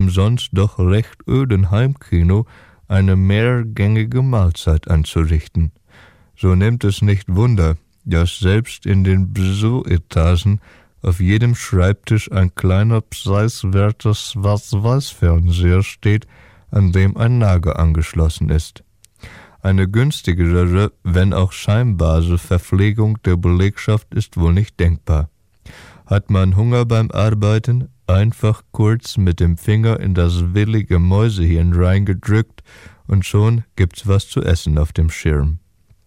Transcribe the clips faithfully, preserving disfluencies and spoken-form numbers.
dem sonst doch recht öden Heimkino eine mehrgängige Mahlzeit anzurichten. So nimmt es nicht Wunder, dass selbst in den Besuchetagen auf jedem Schreibtisch ein kleiner preiswerter Schwarz-Weiß-Fernseher steht, an dem ein Nager angeschlossen ist. Eine günstigere, wenn auch scheinbare Verpflegung der Belegschaft ist wohl nicht denkbar. Hat man Hunger beim Arbeiten, einfach kurz mit dem Finger in das willige Mäusehirn reingedrückt und schon gibt's was zu essen auf dem Schirm.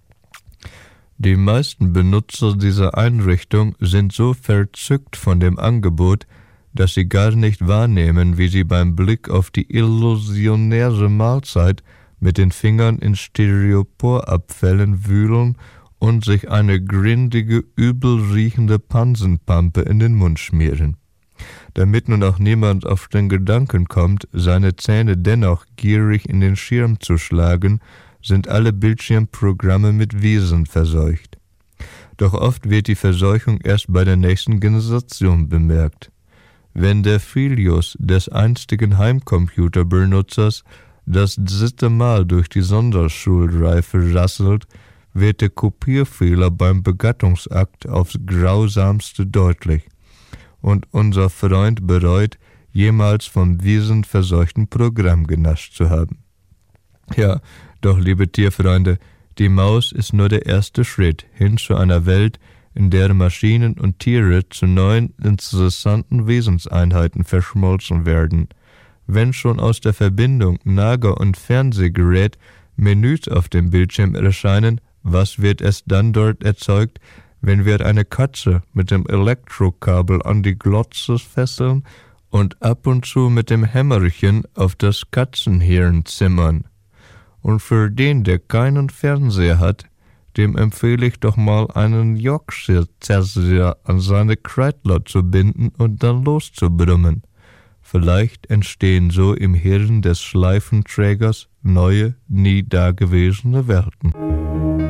Die meisten Benutzer dieser Einrichtung sind so verzückt von dem Angebot, dass sie gar nicht wahrnehmen, wie sie beim Blick auf die illusionäre Mahlzeit mit den Fingern in Styroporabfällen wühlen und sich eine grindige, übel riechende Pansenpampe in den Mund schmieren. Damit nun auch niemand auf den Gedanken kommt, seine Zähne dennoch gierig in den Schirm zu schlagen, sind alle Bildschirmprogramme mit Wiesen verseucht. Doch oft wird die Verseuchung erst bei der nächsten Generation bemerkt. Wenn der Filius des einstigen Heimcomputerbenutzers das dritte Mal durch die Sonderschulreife rasselt, wird der Kopierfehler beim Begattungsakt aufs Grausamste deutlich. Und unser Freund bereut, jemals vom wiesenverseuchten Programm genascht zu haben. Ja, doch, liebe Tierfreunde, die Maus ist nur der erste Schritt hin zu einer Welt, in der Maschinen und Tiere zu neuen, interessanten Wesenseinheiten verschmolzen werden. Wenn schon aus der Verbindung Nager und Fernsehgerät Menüs auf dem Bildschirm erscheinen, was wird es dann dort erzeugt, wenn wir eine Katze mit dem Elektrokabel an die Glotze fesseln und ab und zu mit dem Hämmerchen auf das Katzenhirn zimmern? Und für den, der keinen Fernseher hat, dem empfehle ich doch mal einen Yorkshire Terrier an seine Kreidler zu binden und dann loszubrummen. Vielleicht entstehen so im Hirn des Schleifenträgers neue, nie dagewesene Welten.